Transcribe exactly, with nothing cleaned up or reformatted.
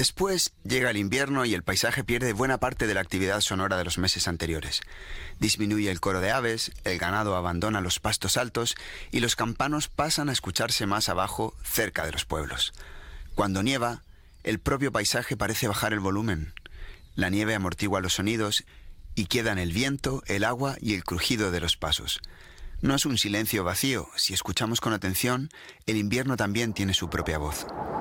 Después llega el invierno y el paisaje pierde buena parte de la actividad sonora de los meses anteriores. Disminuye el coro de aves, el ganado abandona los pastos altos y los campanos pasan a escucharse más abajo, cerca de los pueblos. Cuando nieva, el propio paisaje parece bajar el volumen. La nieve amortigua los sonidos y quedan el viento, el agua y el crujido de los pasos. No es un silencio vacío. Si escuchamos con atención, el invierno también tiene su propia voz.